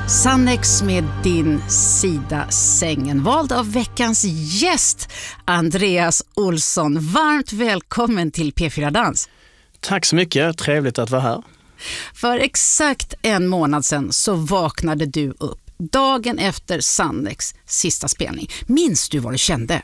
Sannex med din sida sängen, vald av veckans gäst Andreas Olsson. Varmt välkommen till P4 Dans. Tack så mycket, trevligt att vara här. För exakt en månad sedan så vaknade du upp dagen efter Sannex sista spelning. Minns du vad du kände?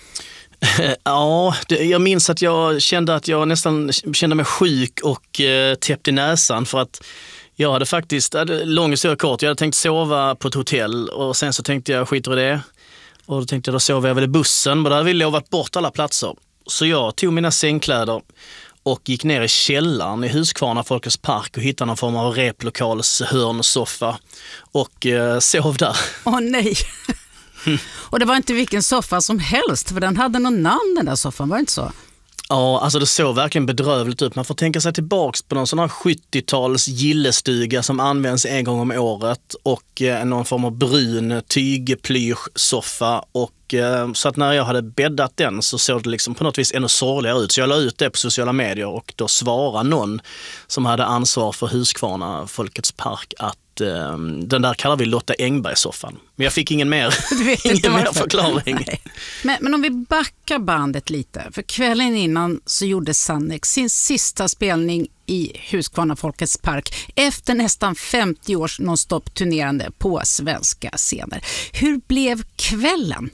Ja, jag minns att jag kände att jag nästan kände mig sjuk och täppt i näsan för att jag hade faktiskt, lång historia kort, jag hade tänkt sova på ett hotell och sen så tänkte jag skiter i det. Och då tänkte jag, då sover jag väl i bussen, men då hade vi lovat bort alla platser. Så jag tog mina sängkläder och gick ner i källaren i Huskvarna Folkets park och hittade någon form av replokals hörnsoffa och sov där. Åh nej! Och det var inte vilken soffa som helst, för den hade någon namn, den där soffan, var det inte så? Ja, alltså det såg verkligen bedrövligt ut. Man får tänka sig tillbaks på någon sån här 70-tals gillestuga som används en gång om året och någon form av brun tygplyschsoffa. Och så att när jag hade bäddat den så såg det liksom på något vis ännu sorgligare ut. Så jag la ut det på sociala medier och då svarade någon som hade ansvar för Huskvarna Folkets park att den där kallar vi Lotta Engberg-soffan. Men jag fick ingen mer förklaring. Men om vi backar bandet lite. För kvällen innan så gjorde Sannex sin sista spelning i Huskvarna Folkets park efter nästan 50 års non-stop turnerande på svenska scener. Hur blev kvällen?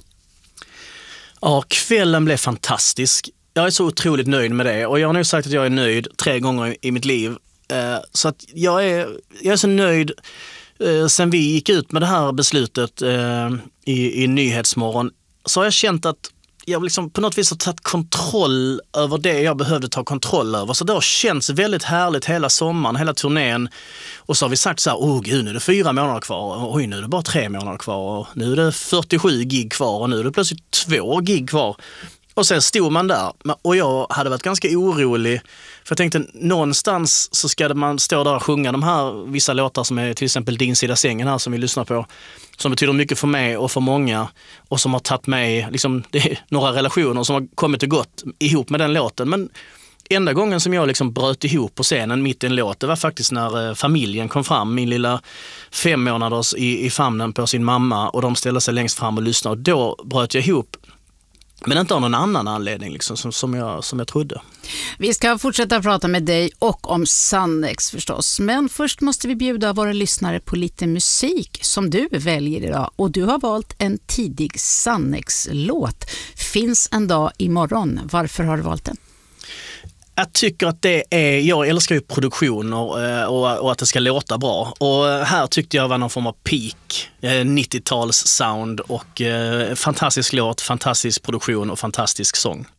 Ja, kvällen blev fantastisk. Jag är så otroligt nöjd med det. Och jag har nu sagt att jag är nöjd 3 gånger i mitt liv. Så att jag är så nöjd sen vi gick ut med det här beslutet i Nyhetsmorgon, så har jag känt att jag liksom på något vis har tagit kontroll över det jag behövde ta kontroll över. Så det har känts väldigt härligt hela sommaren, hela turnén. Och så har vi sagt så här, gud, nu är det 4 månader kvar. Oj, nu är det bara 3 månader kvar. Och nu är det 47 gig kvar och nu är det plötsligt 2 gig kvar. Och sen stod man där och jag hade varit ganska orolig för jag tänkte någonstans så ska man stå där och sjunga de här vissa låtar som är till exempel Din sida sängen här som vi lyssnar på, som betyder mycket för mig och för många och som har tagit mig, liksom, det är några relationer som har kommit och gått ihop med den låten. Men enda gången som jag liksom bröt ihop på scenen mitt i en låt, det var faktiskt när familjen kom fram, min lilla 5 månaders i famnen på sin mamma, och de ställde sig längst fram och lyssnade, och då bröt jag ihop. Men inte av någon annan anledning liksom, som jag trodde. Vi ska fortsätta prata med dig och om Sannex förstås. Men först måste vi bjuda våra lyssnare på lite musik som du väljer idag. Och du har valt en tidig Sannex-låt. Finns en dag imorgon. Varför har du valt den? Jag tycker att jag älskar ju produktioner och att det ska låta bra. Och här tyckte jag var någon form av peak, 90-tals sound och fantastisk låt, fantastisk produktion och fantastisk sång.